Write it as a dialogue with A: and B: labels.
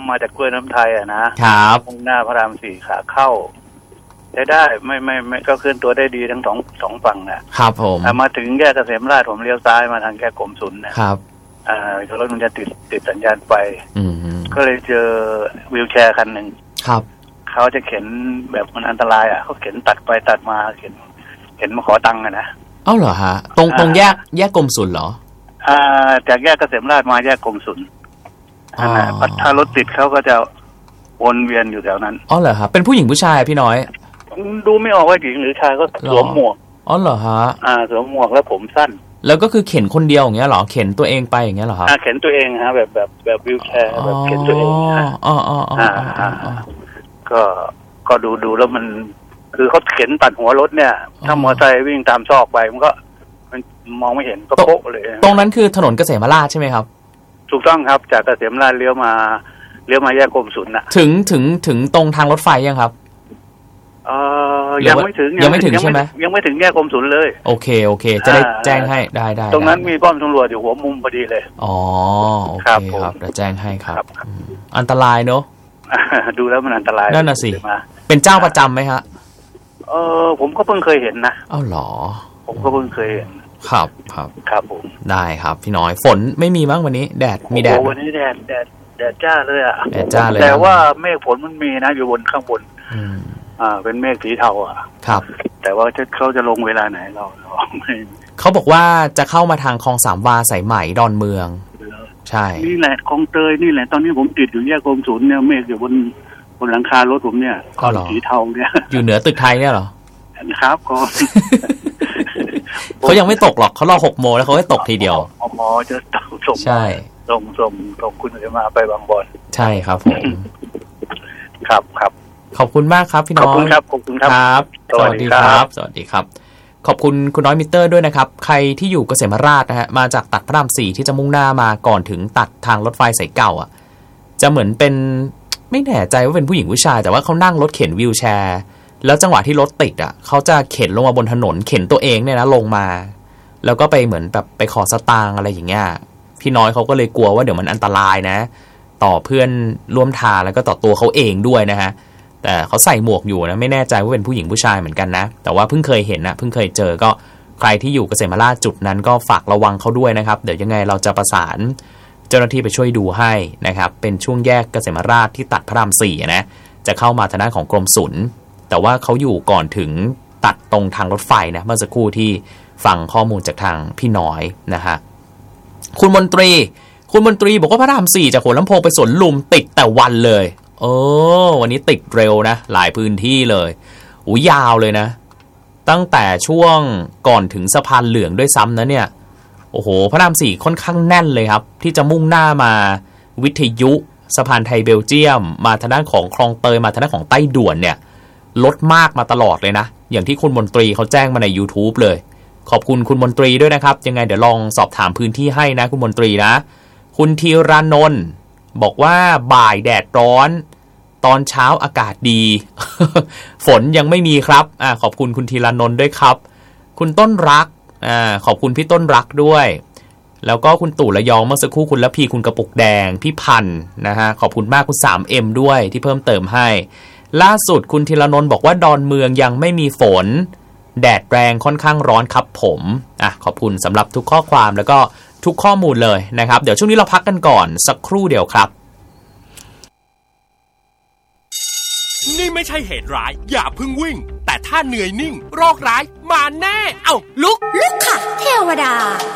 A: มาจากกล้วยน้ำไทยอ่ะนะครับมุ่งหน้าพระราม4ขาเข้าได้ไม่ก็เคลื่อนตัวได้ดีทั้งสองฝั่งนะครับ
B: ผม
A: มาถึงแยกเกษมราชผมเลี้ยวซ้ายมาทางแยกกรมศุลนะครับรถมันจะติดสัญญาณไฟก็เลยเจอวีลแชร์คันหนึ่ง
B: ครับ
A: เขาจะเข็นแบบมันอันตรายเขาเข็นตัดไปตัดมาเข็นมาขอตังค์นะ
B: อ้าวเหรอฮะตรงแยกกรมศุลเหรอ
A: จากแยกเกษมราชมาแยกกรมศุลถ้ารถติดเขาก็จะวนเวียนอยู่แถวนั้น
B: อ๋อเหรอครับเป็นผู้หญิงผู้ชายพี่น้อย
A: ดูไม่ออกว่าหญิงหรือชายก็สวมหมวก
B: อ๋อเหรอฮะ
A: สวมหมวกแล้วผมสั้น
B: แล้วก็คือเข็นคนเดียวอย่างเงี้ยเหรอเข็นตัวเองไปอย่างเงี้ยเหรอครับ
A: เข็นตัวเองฮะแบบวีลแชร์แบบเข็นตัวเองก็ดูแล้วมันคือเขาเข็นตัดหัวรถเนี่ยถ้ามอเตอร์ไซค์วิ่งตามซอกไปมันมองไม่เห็นก็โป๊ะเลย
B: ตรงนั้นคือถนนเกษมราชใช่ไหมครับ
A: ถูกต้องครับจากเกษมราชเลี้ยวมาแยกกรมศุลน่ะ
B: ถึงตรงทางรถไฟยังครับ
A: ยังไม่ถึง
B: ใช่ไหม
A: ยังไม่ถึงแยกกรมศุลเลย
B: โอเคจะได้แจ้งให้ได้
A: ตรงนั้นมีป้อมตำรวจอยู่หัวมุมพอดีเลย
B: อ๋อโอเคครับเดี๋ยวแจ้งให้ครับอันตรายเนอะ
A: ดูแล้วมันอันตราย
B: นั่นน่ะสิเป็นเจ้าประจำไหมฮะ
A: ผมก็เพิ่งเคยเห็นนะ
B: อ้าวเหรอ
A: ผมก็เพิ่งเคยเห็นครับผม
B: ได้ครับพี่น้อยฝนไม่มีมั้งวันนี้แดดมีแดด
A: วันนี้แดดจ้าเลยอ่ะ
B: แดดจ้าเลย
A: แต่ว่าเมฆฝนมันมีนะอยู่บนข้างบนเป็นเมฆสีเทา
B: ครับ
A: แต่ว่าเขาจะลงเวลาไหนเราไม่
B: เขาบอกว่าจะเข้ามาทางคลองสามวาสายไหมดอนเมืองใช่
A: นี่แหละคลองเตยนี่แหละตอนนี้ผมติดอยู่แยกกรมศุลเนี่ยเมฆอยู่บนหลังคารถผมเนี่ยสีเทาเนี่ย
B: อยู่เหนือตึกไทยเนี่ยเหรอ
A: ครับ
B: เขายังไม่ตกหรอกเขารอ6 โมงแล้วเขาให้ตกทีเดียว
A: จะส่ง
B: ใช่
A: ส่งคุณจะมาไปบางบอน
B: ใช่ครับผม
A: ครับ
B: ขอบคุณมากครับพี่น้อง
A: ขอบคุณครับ
B: สวัสดีครับขอบคุณคุณน้อยมิเตอร์ด้วยนะครับใครที่อยู่เกษมราชนะฮะมาจากตัดพระราม 4ที่จะมุ่งหน้ามาก่อนถึงตัดทางรถไฟสายเก่าจะเหมือนเป็นไม่แน่ใจว่าเป็นผู้หญิงผู้ชายแต่ว่าเขานั่งรถเข็นวีลแชร์แล้วจังหวะที่รถติดเขาจะเข็นลงมาบนถนนเข็นตัวเองเนี่ยนะลงมาแล้วก็ไปเหมือนแบบไปขอสตางค์อะไรอย่างเงี้ยพี่น้อยเขาก็เลยกลัวว่าเดี๋ยวมันอันตรายนะต่อเพื่อนร่วมทางแล้วก็ต่อตัวเขาเองด้วยนะฮะแต่เขาใส่หมวกอยู่นะไม่แน่ใจว่าเป็นผู้หญิงผู้ชายเหมือนกันนะแต่ว่าเพิ่งเคยเห็นนะเพิ่งเคยเจอก็ใครที่อยู่เกษมราชจุดนั้นก็ฝากระวังเขาด้วยนะครับเดี๋ยวยังไงเราจะประสานเจ้าหน้าที่ไปช่วยดูให้นะครับเป็นช่วงแยกเกษมราชที่ตัดพระราม 4นะจะเข้ามาทางด้านของกรมศุลแต่ว่าเขาอยู่ก่อนถึงตัดตรงทางรถไฟนะเมื่อสักครู่ที่ฟังข้อมูลจากทางพี่น้อยนะฮะคุณมนตรีบอกว่าพระราม 4จากหัวลำโพงไปสวนลุมติดแต่วันเลยวันนี้ติดเร็วนะหลายพื้นที่เลยยาวเลยนะตั้งแต่ช่วงก่อนถึงสะพานเหลืองด้วยซ้ำนะเนี่ยโอ้โหพระราม 4ค่อนข้างแน่นเลยครับที่จะมุ่งหน้ามาวิทยุสะพานไทยเบลเยียมมาทางด้านของคลองเตยมาทางด้านของใต้ด่วนเนี่ยลดมากมาตลอดเลยนะอย่างที่คุณมนตรีเขาแจ้งมาใน YouTube เลยขอบคุณคุณมนตรีด้วยนะครับยังไงเดี๋ยวลองสอบถามพื้นที่ให้นะคุณมนตรีนะคุณธีรานนท์บอกว่าบ่ายแดดร้อนตอนเช้าอากาศดี ฝนยังไม่มีครับขอบคุณคุณธีรานนท์ด้วยครับคุณต้นรักขอบคุณพี่ต้นรักด้วยแล้วก็คุณตู่ระยองเมื่อสักครู่คุณละพีคุณกระปุกแดงพี่พันธ์นะฮะขอบคุณมากคุณ 3M ด้วยที่เพิ่มเติมให้ล่าสุดคุณธีรนนท์บอกว่าดอนเมืองยังไม่มีฝนแดดแรงค่อนข้างร้อนครับผมขอบคุณสำหรับทุกข้อความแล้วก็ทุกข้อมูลเลยนะครับเดี๋ยวช่วงนี้เราพักกันก่อนสักครู่เดียวครับ
C: นี่ไม่ใช่เหตุร้ายอย่าเพิ่งวิ่งแต่ถ้าเหนื่อยนิ่งโรคร้ายมาแน่ลุกค่ะเทวดา